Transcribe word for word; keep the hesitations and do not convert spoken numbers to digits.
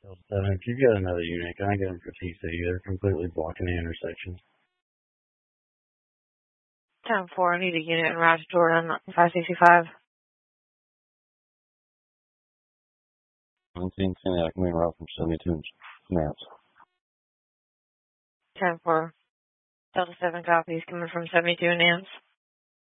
Delta seven, if you've got another unit, can I get them for T C? They're completely blocking the intersection. ten four, I need a unit in Route Jordan, five sixty-five. I'm seeing Cincinnati main route from seventy-two maps. ten four, Delta seven copies coming from seventy-two Nance.